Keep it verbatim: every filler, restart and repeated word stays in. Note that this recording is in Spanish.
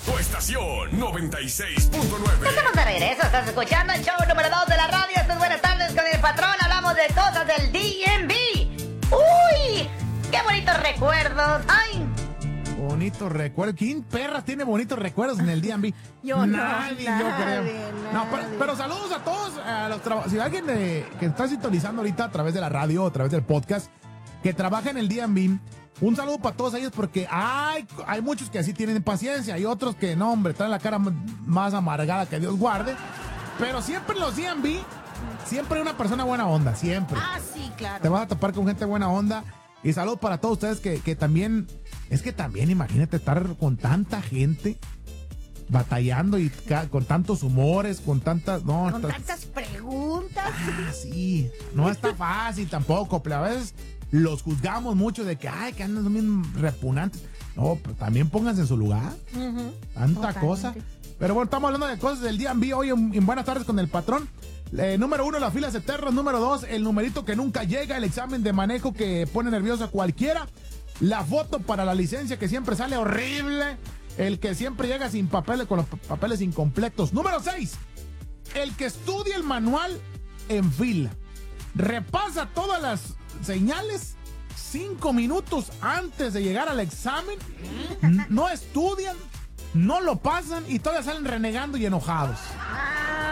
Tu estación noventa y seis punto nueve. Estamos de regreso, estás escuchando el show número dos de la radio. Estas buenas tardes con el patrón. Hablamos de cosas del D M V. ¡Uy! ¡Qué bonitos recuerdos! ¡Ay! Bonitos recuerdos. ¿Quién perras tiene bonitos recuerdos en el D M V? Yo no, nadie, yo nadie, creo. nadie. No, pero, pero saludos a todos. A los traba- si alguien de- que está sintonizando ahorita a través de la radio, a través del podcast, que trabaja en el D M V, un saludo para todos ellos porque hay, hay muchos que así tienen paciencia. Hay otros que no, hombre, traen la cara m- más amargada que Dios guarde. Pero siempre en los D M V, siempre hay una persona buena onda, siempre. Ah, sí, claro. Te vas a topar con gente buena onda. Y saludos para todos ustedes que, que también, es que también imagínate estar con tanta gente batallando y ca- con tantos humores, con tantas, no, Con está- tantas preguntas. ah, sí, no está fácil tampoco, pero a veces los juzgamos mucho de que, ay, que andan bien repugnantes. No, pero también pónganse en su lugar, Ujú. tanta Totalmente. cosa. Pero bueno, estamos hablando de cosas del D M V hoy en, en Buenas Tardes con el Patrón. Eh, número uno, las filas eternas. Número dos, el numerito que nunca llega, el examen de manejo que pone nervioso a cualquiera. La foto para la licencia que siempre sale horrible. El que siempre llega sin papeles, con los p- papeles incompletos. Número seis, el que estudia el manual en fila. Repasa todas las señales cinco minutos antes de llegar al examen. N- No estudian, no lo pasan y todavía salen renegando y enojados.